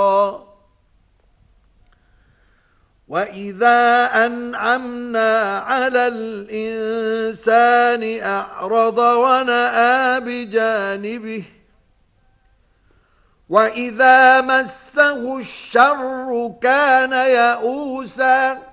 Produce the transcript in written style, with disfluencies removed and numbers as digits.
نارا وإذا أنعمنا على الإنسان أعرض ونأى بجانبه وإذا مسه الشر كان يئوسا